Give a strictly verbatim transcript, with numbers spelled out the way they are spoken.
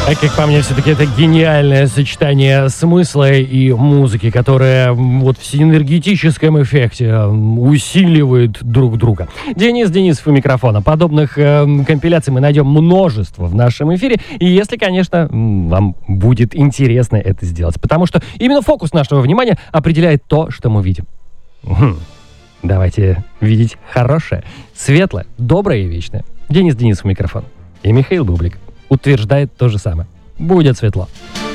А как по мне, все-таки это гениальное сочетание смысла и музыки, которая вот в синергетическом эффекте усиливает друг друга. Денис Денисов у микрофона. Подобных э, компиляций мы найдем множество в нашем эфире. И если, конечно, вам будет интересно это сделать. Потому что именно фокус нашего внимания определяет то, что мы видим. Угу. Давайте видеть хорошее, светлое, доброе и вечное. Денис Денисов у микрофона. И Михаил Бублик утверждает то же самое. Будет светло.